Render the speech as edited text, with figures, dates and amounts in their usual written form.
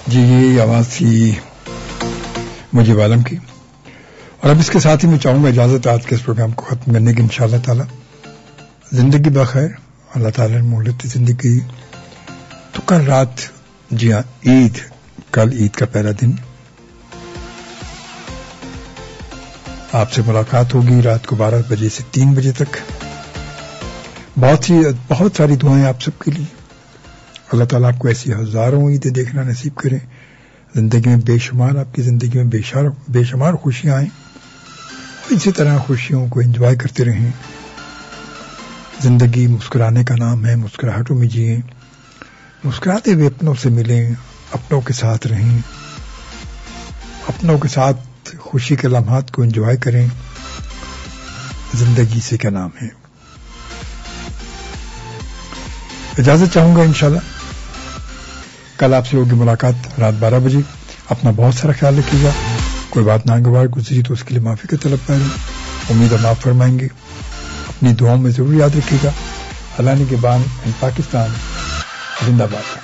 جی یہ آواز تھی مجھے عالم کی، اور اب اس کے ساتھ ہی میں چاہوں گا اجازت آج کے اس پروگرام کو ختم کرنے کی انشاءاللہ تعالی۔ زندگی بخیر، اللہ تعالی نے مہلت زندگی۔ تو کل رات، جی ہاں کل عید کا پہلا دن، آپ سے ملاقات ہوگی رات کو 12 بجے سے 3 بجے تک۔ بہت ساری دعائیں آپ سب کے لیے۔ اللہ تعالیٰ آپ کو ایسی ہزاروں عیدیں دیکھنا نصیب کریں، زندگی میں بے شمار، آپ کی زندگی میں بے شمار خوشیاں آئیں، اسی طرح خوشیوں کو انجوائے کرتے رہیں۔ زندگی مسکرانے کا نام ہے، مسکراہٹوں میں جئیں، مسکراتے ہوئے اپنوں سے ملیں، اپنوں کے ساتھ رہیں، اپنوں کے ساتھ خوشی کے لمحات کو انجوائے کریں۔ زندگی سے کیا نام ہے۔ اجازت چاہوں گا انشاءاللہ، کل آپ سے ہوگی ملاقات رات 12 بجے۔ اپنا بہت سارا خیال رکھیے گا، کوئی بات ناگوار گزری تو اس کے لیے معافی کا طلب کریں، امید ہے معاف فرمائیں گے۔ اپنی دعاؤں میں ضرور یاد رکھیے گا۔ اللہ نے کے بان پاکستان زندہ باد۔